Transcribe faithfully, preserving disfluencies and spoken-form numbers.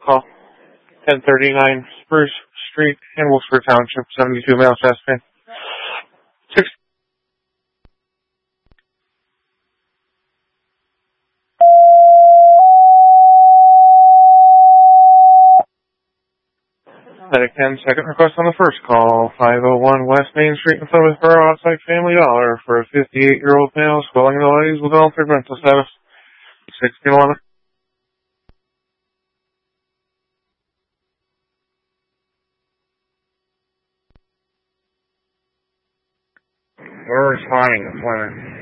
call. ten thirty-nine Spruce Street in Worcester Township, seventy-two male chest pain. Six. Medic ten, second request on the first call. five oh one West Main Street in Phillipsboro, outside Family Dollar for a fifty-eight-year-old male swelling in the legs with altered mental status. sixteen eleven. We're responding to Plymouth.